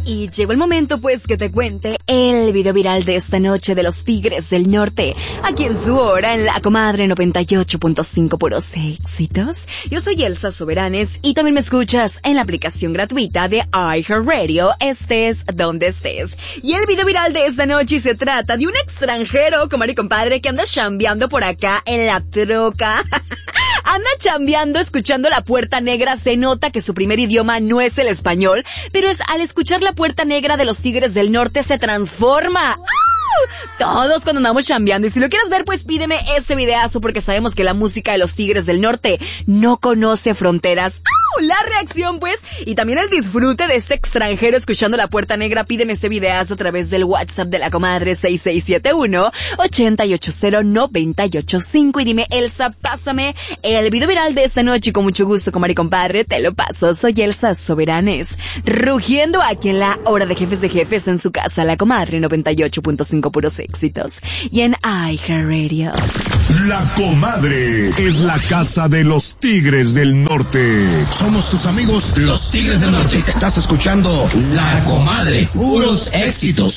Y llegó el momento pues que te cuente el video viral de esta noche de los Tigres del Norte, aquí en su hora en La Comadre 98.5 puros éxitos. Yo soy Elsa Soberanes y también me escuchas en la aplicación gratuita de iHeartRadio, estés donde estés. Y el video viral de esta noche se trata de un extranjero, comadre y compadre, que anda chambeando por acá en la troca. Anda chambeando, escuchando La Puerta Negra. Se nota que su primer idioma no es el español, pero es al escuchar La Puerta Negra de los Tigres del Norte se transforma. Todos cuando andamos chambeando. Y si lo quieres ver, pues pídeme ese videazo, porque sabemos que la música de los Tigres del Norte no conoce fronteras. La reacción pues, y también el disfrute de este extranjero escuchando La Puerta Negra. Pídeme ese videazo a través del WhatsApp de la comadre 6671-880985 y dime: Elsa, pásame el video viral de esta noche. Y con mucho gusto, comadre y compadre, te lo paso. Soy Elsa Soberanes, rugiendo aquí en la hora de jefes en su casa, La Comadre 98.5 puros éxitos, y en iHeartRadio. La Comadre es la casa de los Tigres del Norte. Somos tus amigos, los Tigres del Norte. Estás escuchando La Comadre, puros éxitos.